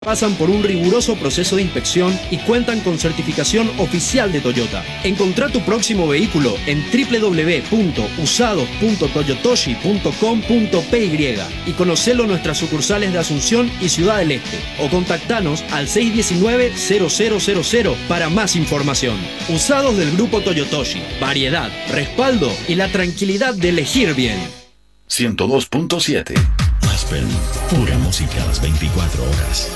Pasan por un riguroso proceso de inspección y cuentan con certificación oficial de Toyota. Encontrá tu próximo vehículo en www.usados.toyotoshi.com.py y conocelo en nuestras sucursales de Asunción y Ciudad del Este o contactanos al 619-0000 para más información. Usados del Grupo Toyotoshi, variedad, respaldo y la tranquilidad de elegir bien. 102.7 Aspen, pura música a las 24 horas.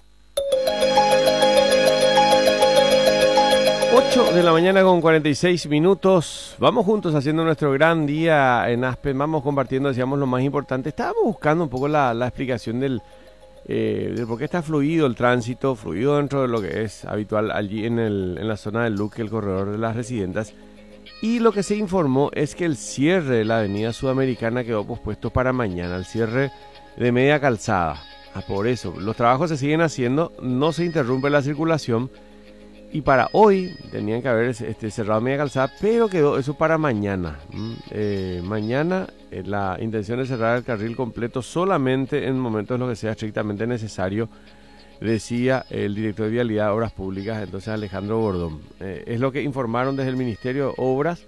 8 de la mañana con 46 minutos. Vamos juntos haciendo nuestro gran día en Aspen. Vamos compartiendo, decíamos, lo más importante. Estábamos buscando un poco la explicación del por qué está fluido el tránsito, fluido dentro de lo que es habitual allí en la zona del Luque, el corredor de las Residentas. Y lo que se informó es que el cierre de la avenida Sudamericana quedó pospuesto para mañana, el cierre de media calzada. Por eso, los trabajos se siguen haciendo, no se interrumpe la circulación. Y para hoy tenían que haber cerrado media calzada, pero quedó eso para mañana. Mañana la intención es cerrar el carril completo solamente en momentos en los que sea estrictamente necesario, decía el director de Vialidad de Obras Públicas, entonces Alejandro Bordón. Es lo que informaron desde el Ministerio de Obras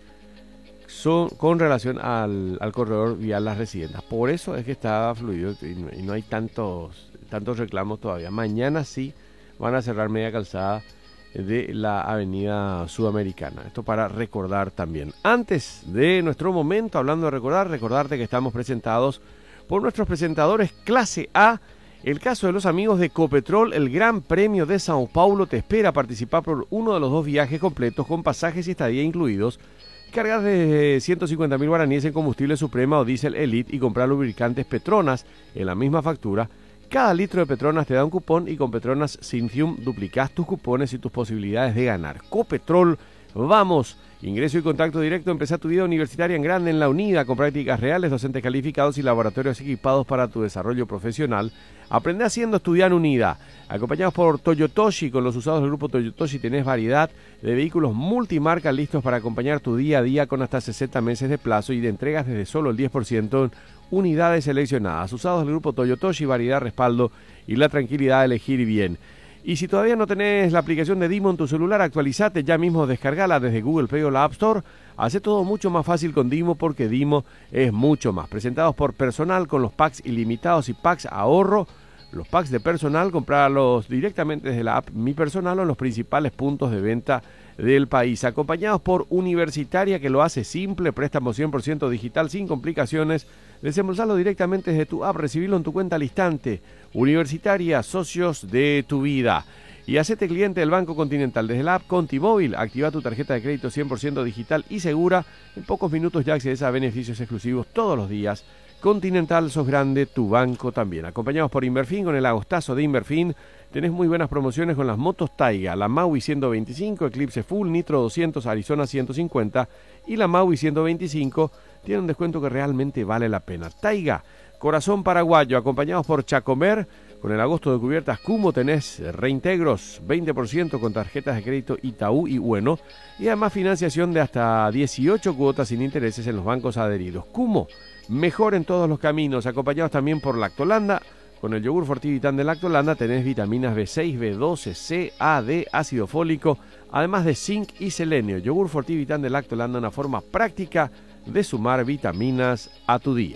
con relación al corredor vial Las Residentas. Por eso es que está fluido y no hay tantos reclamos todavía. Mañana sí van a cerrar media calzada de la avenida Sudamericana. Esto para recordar también. Antes de nuestro momento, hablando de recordarte que estamos presentados por nuestros presentadores Clase A. El caso de los amigos de Copetrol, el Gran Premio de Sao Paulo te espera a participar por uno de los 2 viajes completos con pasajes y estadía incluidos. Cargas de 150.000 guaraníes en combustible Suprema o Diesel Elite y comprar lubricantes Petronas en la misma factura. Cada litro de Petronas te da un cupón y con Petronas Synthium duplicás tus cupones y tus posibilidades de ganar. Copetrol, vamos. Ingreso y contacto directo. Empezá tu vida universitaria en grande en La Unida con prácticas reales, docentes calificados y laboratorios equipados para tu desarrollo profesional. Aprende haciendo, estudiar en Unida. Acompañados por Toyotoshi, con los usados del grupo Toyotoshi tenés variedad de vehículos multimarca listos para acompañar tu día a día con hasta 60 meses de plazo y de entregas desde solo el 10% en unidades seleccionadas. Usados del grupo Toyotoshi, variedad, respaldo y la tranquilidad de elegir bien. Y si todavía no tenés la aplicación de Dimo en tu celular, actualizate ya mismo, descargala desde Google Play o la App Store. Hace todo mucho más fácil con Dimo porque Dimo es mucho más. Presentados por Personal con los packs ilimitados y packs ahorro. Los packs de Personal, comprarlos directamente desde la app Mi Personal o en los principales puntos de venta del país. Acompañados por Universitaria, que lo hace simple, préstamo 100% digital sin complicaciones. Desembolsalo directamente desde tu app, recibirlo en tu cuenta al instante. Universitaria, socios de tu vida. Y hacete cliente del Banco Continental desde la app Contimóvil. Activa tu tarjeta de crédito 100% digital y segura. En pocos minutos ya accedes a beneficios exclusivos todos los días. Continental, sos grande, tu banco también. Acompañados por Inverfin, con el agostazo de Inverfin, tenés muy buenas promociones con las motos Taiga, la Maui 125, Eclipse Full, Nitro 200, Arizona 150 y la Maui 125 tiene un descuento que realmente vale la pena. Taiga, corazón paraguayo, acompañados por Chacomer, con el agosto de cubiertas Cumo tenés reintegros 20% con tarjetas de crédito Itaú y Bueno, y además financiación de hasta 18 cuotas sin intereses en los bancos adheridos. Cumo, mejor en todos los caminos. Acompañados también por Lactolanda. Con el yogur Fortivitán de Lactolanda tenés vitaminas B6, B12, C, A, D, ácido fólico, además de zinc y selenio. Yogur Fortivitán de Lactolanda, una forma práctica de sumar vitaminas a tu día.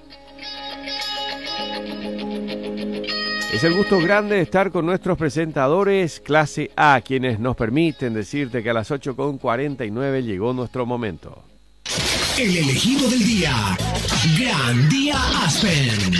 Es el gusto grande de estar con nuestros presentadores Clase A, quienes nos permiten decirte que a las 8:49 llegó nuestro momento. El elegido del día. Gran Día Aspen.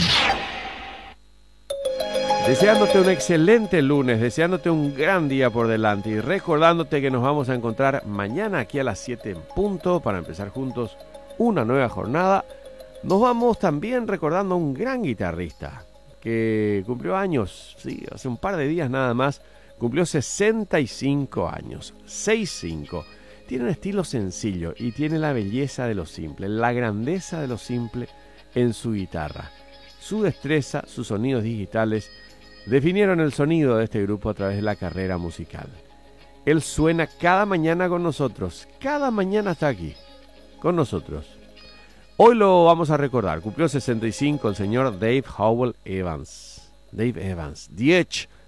Deseándote un excelente lunes, deseándote un gran día por delante y recordándote que nos vamos a encontrar mañana aquí a las 7 en punto para empezar juntos una nueva jornada. Nos vamos también recordando a un gran guitarrista que cumplió años, sí, hace un par de días nada más, cumplió 65 años, 65. Tiene un estilo sencillo y tiene la belleza de lo simple, la grandeza de lo simple en su guitarra. Su destreza, sus sonidos digitales definieron el sonido de este grupo a través de la carrera musical. Él suena cada mañana con nosotros, cada mañana está aquí, con nosotros. Hoy lo vamos a recordar, cumplió 65 el señor Dave Howell Evans. Dave Evans. Diech